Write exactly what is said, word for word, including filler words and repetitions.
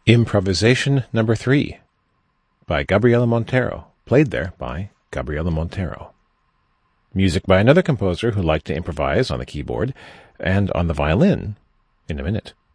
Improvisation number three by Gabriela Montero, played there by Gabriela Montero. Music by another composer who liked to improvise on the keyboard and on the violin in a minute.